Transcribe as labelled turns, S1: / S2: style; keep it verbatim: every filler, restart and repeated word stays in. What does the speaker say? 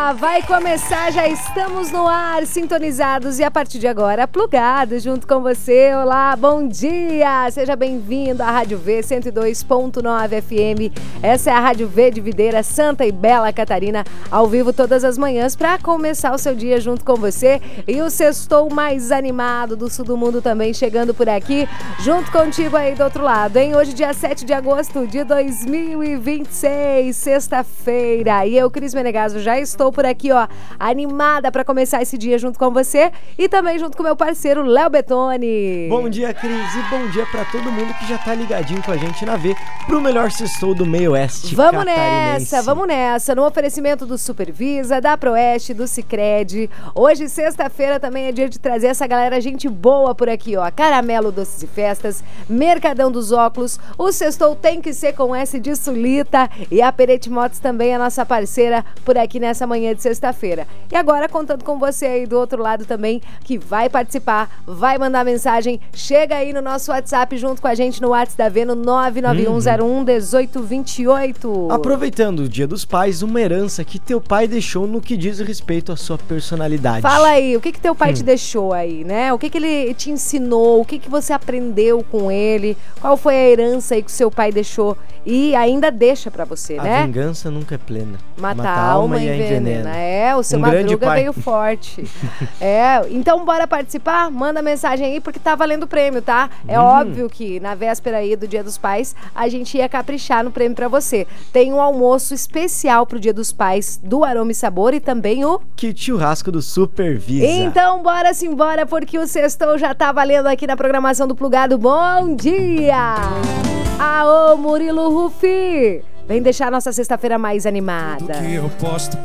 S1: lá, vai começar, já estamos no ar, sintonizados e a partir de agora, plugados junto com você. Olá, bom dia, seja bem-vindo à Rádio V cento e dois ponto nove F M. Essa é a Rádio V de Videira, Santa e Bela Catarina, ao vivo todas as manhãs para começar o seu dia junto com você. E o sextou mais animado do sul do mundo também chegando por aqui, junto contigo aí do outro lado, hein? Hoje, dia sete de agosto de dois mil e vinte e seis, sexta-feira. E eu, Cris Menegaso, já estou por aqui, ó, animada para começar esse dia junto com você e também junto com meu parceiro Léo Bettoni.
S2: Bom dia, Cris, e bom dia para todo mundo que já tá ligadinho com a gente na V pro melhor sextou do meio oeste
S1: Vamos
S2: catarinense.
S1: nessa, vamos nessa, no oferecimento do Supervisa, da Proeste, do Sicredi. Hoje, sexta-feira, também é dia de trazer essa galera, gente boa por aqui, ó. Caramelo, Doces e Festas, Mercadão dos Óculos, o sextou tem que ser com S de Sulita e a Perete Motos também é nossa parceira por aqui nessa manhã de sexta-feira. E agora, contando com você aí do outro lado também, que vai participar, vai mandar mensagem, chega aí no nosso WhatsApp junto com a gente no WhatsApp da V no nove nove um zero um um oito dois oito.
S2: Aproveitando o Dia dos Pais, uma herança que teu pai deixou no que diz respeito à sua personalidade.
S1: Fala aí, o que que teu pai
S2: hum.
S1: te deixou aí, né? O que que ele te ensinou, o que que você aprendeu com ele, qual foi a herança aí que o seu pai deixou e ainda deixa pra você,
S2: a
S1: né?
S2: A vingança nunca é plena.
S1: Mata, Mata a alma e envenena. É, o seu
S2: um
S1: Madruga veio forte. É, então bora participar? Manda mensagem aí porque tá valendo o prêmio, tá? É
S2: hum.
S1: óbvio que na véspera aí do Dia dos Pais, a gente ia caprichar no prêmio pra você. Tem um almoço especial pro Dia dos Pais do Aroma e Sabor e também o
S2: kit churrasco do Supervisa.
S1: Então bora simbora porque o sextou já tá valendo aqui na programação do Plugado. Bom dia! Aô, Murilo Rufi! Vem deixar a nossa sexta-feira mais animada.
S3: Tudo que eu posto